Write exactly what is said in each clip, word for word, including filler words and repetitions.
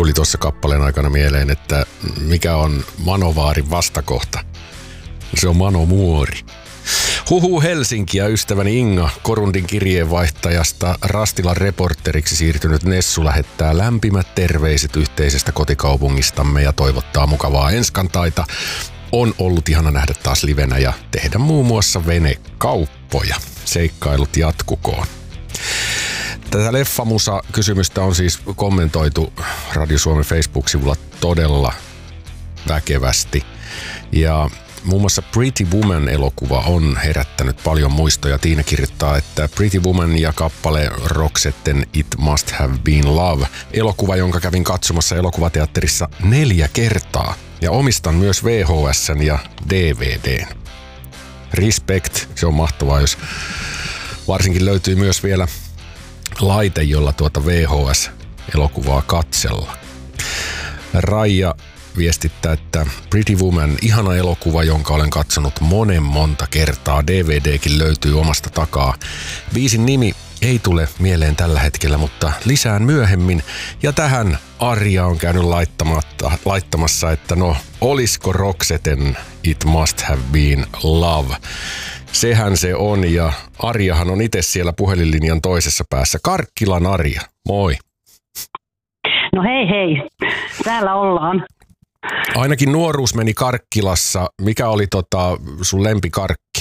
tuli tuossa kappaleen aikana mieleen, että mikä on Manovaarin vastakohta. Se on Manomuori. Huhu Helsinki ja ystäväni Inga, Korundin kirjeenvaihtajasta Rastilan reporteriksi siirtynyt Nessu lähettää lämpimät terveiset yhteisestä kotikaupungistamme ja toivottaa mukavaa enskantaita. On ollut ihana nähdä taas livenä ja tehdä muun muassa venekauppoja. Seikkailut jatkukoon. Tätä Leffamusa-kysymystä on siis kommentoitu Radio Suomen Facebook-sivulla todella väkevästi. Ja muun muassa Pretty Woman-elokuva on herättänyt paljon muistoja. Tiina kirjoittaa, että Pretty Woman ja kappale Roxetten It Must Have Been Love. Elokuva, jonka kävin katsomassa elokuvateatterissa neljä kertaa. Ja omistan myös V H S:n ja D V D:n. Respect, se on mahtavaa, jos varsinkin löytyy myös vielä laite, jolla tuota V H S-elokuvaa katsella. Raija viestittää, että Pretty Woman, ihana elokuva, jonka olen katsonut monen monta kertaa. D V D:kin löytyy omasta takaa. Biisin nimi ei tule mieleen tällä hetkellä, mutta lisään myöhemmin. Ja tähän Arja on käynyt laittamassa, että no, olisiko Roxetten It Must Have Been Love. Sehän se on, ja Arjahan on itse siellä puhelinlinjan toisessa päässä. Karkkilan Arja, moi. No hei hei, täällä ollaan. Ainakin nuoruus meni Karkkilassa. Mikä oli tota sun lempikarkki?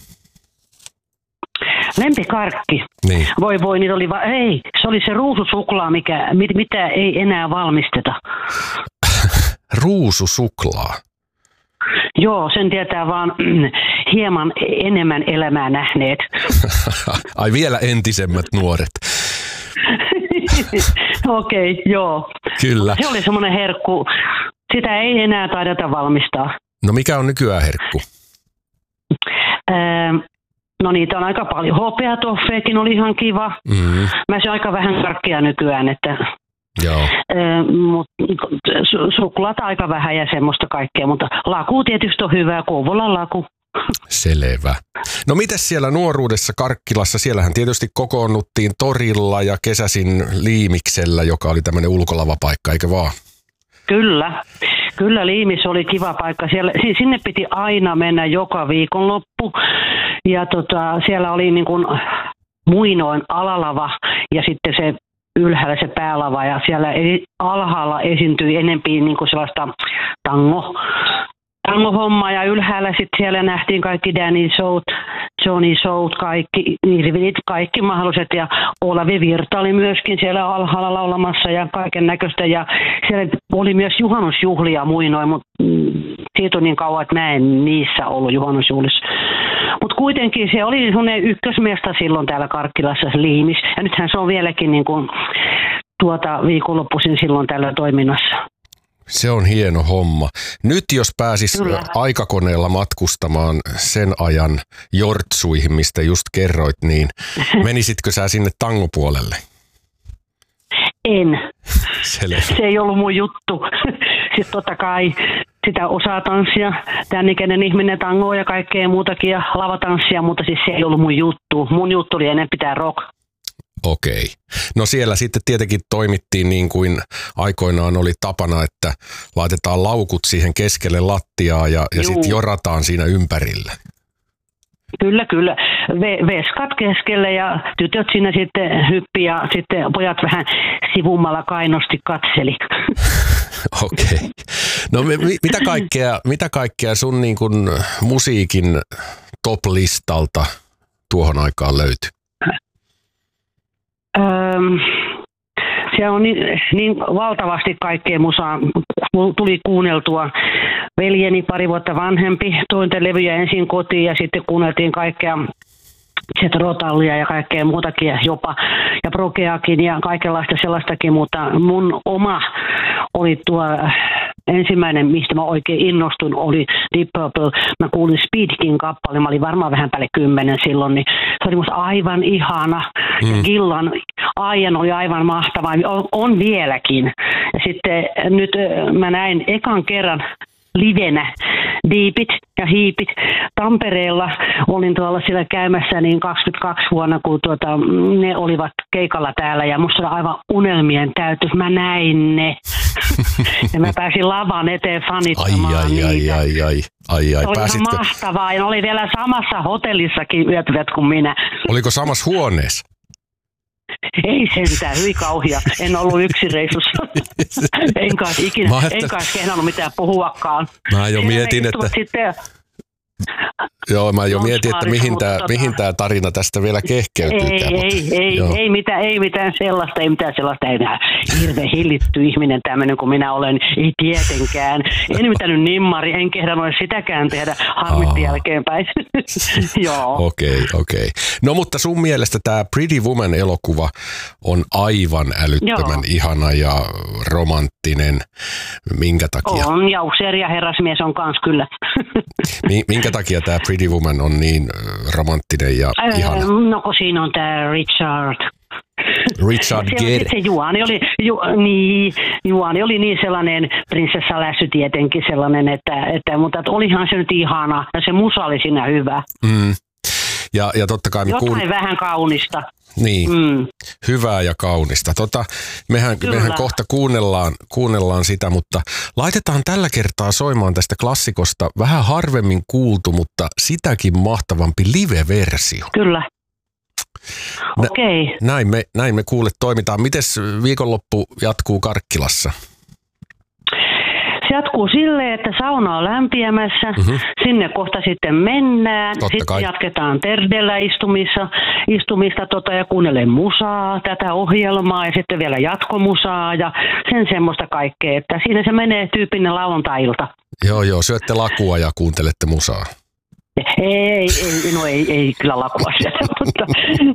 Lempikarkki? Niin. Voi voi, niitä oli va- ei, se oli se ruususuklaa, mikä, mit, mitä ei enää valmisteta. Ruususuklaa? Joo, sen tietää vaan hieman enemmän elämää nähneet. Ai vielä entisemmät nuoret. Okei, okay, joo. Kyllä. Se oli semmoinen herkku. Sitä ei enää taideta valmistaa. No mikä on nykyään herkku? Öö, no niitä on aika paljon. Hopeatoffeekin oli ihan kiva. Mm-hmm. Mä syön aika vähän karkkia nykyään, että joo. Öö, mut, su- suklaata aika vähän ja semmoista kaikkea, mutta laku tietysti on hyvää. Kouvolan laku. Selvä. No mites siellä nuoruudessa Karkkilassa? Siellähän tietysti kokoonnuttiin torilla ja kesäsin Liimiksellä, joka oli tämmöinen ulkolavapaikka, eikö vaan? Kyllä. Kyllä Liimis oli kiva paikka. Siellä, siis sinne piti aina mennä joka viikonloppu. Ja tota, siellä oli niin kuin muinoin alalava ja sitten se ylhäällä se päälava. Ja siellä alhaalla esiintyi enemmän niin kuin sellaista tango. tangohommaa ja ylhäällä sitten siellä nähtiin kaikki Danny Showt, Johnny Showt, kaikki Irvinit, kaikki mahdolliset ja Olavi Virta oli myöskin siellä alhaalla laulamassa ja kaiken näköistä ja siellä oli myös juhannusjuhlia muinoin, mutta siitä on niin kauan, että mä en niissä ollut juhannusjuhlissa. Mutta kuitenkin se oli semmoinen ykkösmesta silloin täällä Karkkilassa Liimis ja nythän se on vieläkin niin kuin tuota viikonloppuisin silloin täällä toiminnassa. Se on hieno homma. Nyt jos pääsis Kyllä. aikakoneella matkustamaan sen ajan jortsuihin, mistä just kerroit, niin menisitkö sä sinne tangopuolelle? En. Selvä. Se ei ollut mun juttu. Sitten totta kai sitä osaa tanssia. Tämän ikäinen ihminen tangoa ja kaikkea muutakin ja lavatanssia, mutta siis se ei ollut mun juttu. Mun juttu oli ennen pitää rock. Okei. No siellä sitten tietenkin toimittiin niin kuin aikoinaan oli tapana, että laitetaan laukut siihen keskelle lattiaa ja, ja sitten jorataan siinä ympärillä. Kyllä, kyllä. Ve- veskat keskelle ja tytöt siinä sitten hyppi ja sitten pojat vähän sivummalla kainosti katseli. Okei. Okay. No mi- mitä, kaikkea, mitä kaikkea sun niin kuin musiikin top-listalta tuohon aikaan löytyi? Öm, siellä on niin, niin valtavasti kaikkea musaa. Tuli kuunneltua. Veljeni pari vuotta vanhempi toin levyjä ensin kotiin ja sitten kuunneltiin kaikkea Rotallia ja kaikkea muutakin ja jopa ja progeakin ja kaikenlaista sellaistakin, mutta mun oma oli tuo ensimmäinen, mistä mä oikein innostun, oli Deep Purple. Mä kuulin Speedkin kappale, mä olin varmaan vähän päälle kymmenen silloin, niin se oli musta aivan ihana. Mm. Gillan Aian oli aivan mahtava, on, on vieläkin. Ja sitten nyt mä näin ekan kerran livenä. Diipit ja hiipit. Tampereella olin tuolla siellä käymässä niin kaksikymmentäkaksi vuonna, kun tuota, ne olivat keikalla täällä ja musta oli aivan unelmien täytys. Mä näin ne. Ja mä pääsin lavan eteen fanittamaan ai, ai, niitä. Ai, ai, ai, ai, ai. Se oli Pääsitkö? ihan mahtavaa ja ne oli vielä samassa hotellissakin yötyvät kuin minä. Oliko samassa huoneessa? Ei sentään, hyi kauhia. En ollut yksin reissussa. En kai ikinä, Mä ajattelin... en kai kehdannut mitään puhuakaan. Mä jo mietin, että... Sitten... Joo, mä jo mietin, että mihin tämä tota... mihin tää tarina tästä vielä kehkeytyy. Ei, mutta... ei, ei, ei, mitään, ei mitään sellaista, ei mitään sellaista. Ei mitään hirveän hillitty ihminen tämmöinen kuin minä olen. Ei tietenkään. En mitään nimmari, en kehdannut sitäkään tehdä harmitti jälkeenpäin. Joo. Okei, okay, okei. Okay. No mutta sun mielestä tämä Pretty Woman-elokuva on aivan älyttömän Joo. ihana ja romanttinen. Minkä takia? On, ja Useeri ja herrasmies on kans kyllä. Minkä takia tämä Pretty Woman on niin romanttinen ja äh, ihana? No kun siinä on tämä Richard. Richard Gere. Se Juani oli, ju, niin, Juani oli niin sellainen prinsessa lässy tietenkin sellainen, että, että, mutta että olihan se nyt ihana ja se musa oli siinä hyvä. Mm. Ja, ja totta kai me Jotain kuul... vähän kaunista. Niin, mm. hyvää ja kaunista. Tota, mehän, mehän kohta kuunnellaan, kuunnellaan sitä, mutta laitetaan tällä kertaa soimaan tästä klassikosta vähän harvemmin kuultu, mutta sitäkin mahtavampi live-versio. Kyllä. Okei. Okay. Näin me, näin me kuule toimitaan. Mites viikonloppu jatkuu Karkkilassa? Se jatkuu silleen, että sauna on lämpiämässä, mm-hmm. sinne kohta sitten mennään, Totta sitten kai. jatketaan terdellä istumissa, istumista tota, ja kuunnellen musaa, tätä ohjelmaa ja sitten vielä jatkomusaa ja sen semmoista kaikkea, että siinä se menee tyyppinen lauantai-ilta. Joo, joo, syötte lakua ja kuuntelette musaa. Ei, ei, no ei, ei kyllä lakua sieltä, mutta,